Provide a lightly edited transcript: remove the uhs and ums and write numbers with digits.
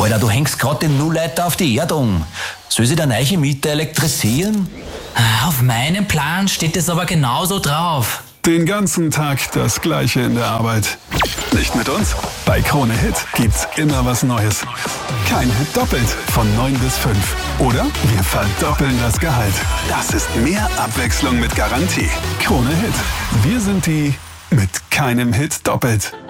Alter, du hängst grad den Nullleiter auf die Erdung. Soll sich der neue Mieter elektrisieren? Auf meinem Plan steht es aber genauso drauf. Den ganzen Tag das Gleiche in der Arbeit. Nicht mit uns? Bei Krone Hit gibt's immer was Neues. Kein Hit doppelt von 9 bis 5. Oder wir verdoppeln das Gehalt. Das ist mehr Abwechslung mit Garantie. Krone Hit. Wir sind die mit keinem Hit doppelt.